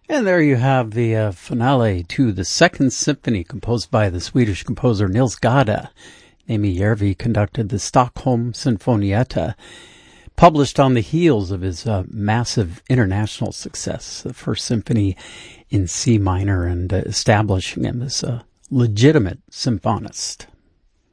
And there you have the finale to the Second Symphony, composed by the Swedish composer Nils Gade. Amy Järvi conducted the Stockholm Sinfonietta, published on the heels of his massive international success, the First Symphony in C minor, and establishing him as a legitimate symphonist.